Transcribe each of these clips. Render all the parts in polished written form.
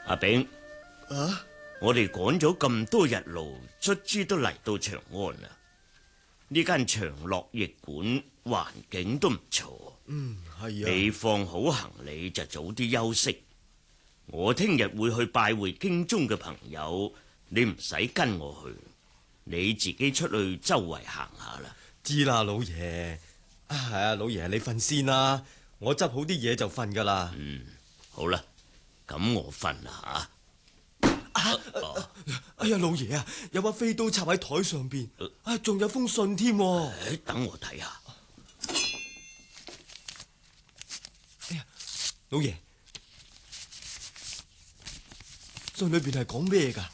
阿炳， 啊， 我哋趕咗咁多日路，卒之都嚟到長安啦。呢間長樂驛館環境都唔錯。 係啊。 你放好行李就早啲休息。我聽日會去拜會京中嘅朋友，你唔使跟我去，你自己出去周圍行下啦。 知啦，老爺。係啊，老爺你瞓先啦，我執好啲嘢就瞓噶啦。 好啦，咁我瞓啦哎呀，老爺啊，有把飛刀插喺台上邊，仲有封信添。 等我睇下。 哎呀，老爺，信裏邊係講咩噶？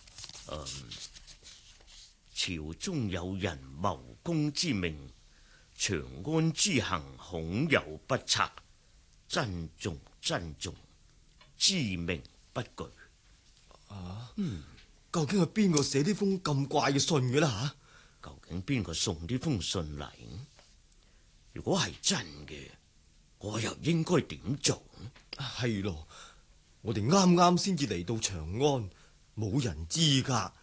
朝中有人謀公之命，長安之行恐有不測，珍重，知命不懼。 究竟係邊個寫呢封咁怪嘅信嘅啦？ 究竟邊個送呢封信嚟？如果係真嘅，我又應該點做呢？ 係咯，我哋啱啱先至嚟到長安，冇人知噶。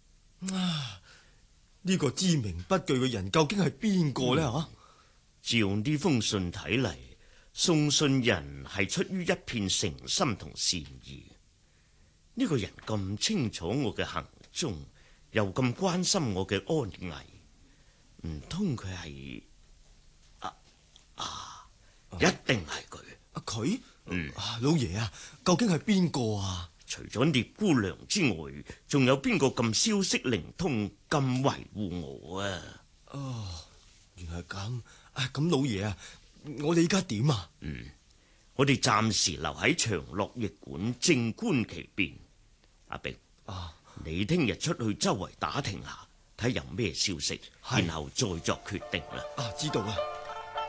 呢個知名不懼嘅人究竟係邊個呢？ 照呢封信睇嚟，送信人係出於一片誠心同善意。呢個人咁清楚我嘅行蹤，又咁關心我嘅安危，唔通佢係一定係佢。 佢？老爺啊，究竟係邊個啊？ 除咗聶姑娘之外，仲有邊個咁消息靈通，咁維護我啊？ 原來咁。咁老爺啊，我哋而家點啊？ 我哋暫時留喺長樂驛館靜觀其變。阿炳，你聽日出去周圍打聽下，睇有咩消息，然後再作決定啦。 知道啊。